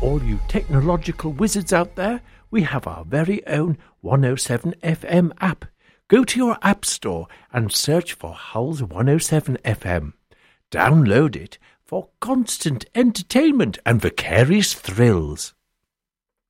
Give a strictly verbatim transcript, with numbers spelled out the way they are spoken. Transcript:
all you technological wizards out there, we have our very own one oh seven F M app. Go to your app store and search for Hull's one oh seven F M. Download it for constant entertainment and vicarious thrills.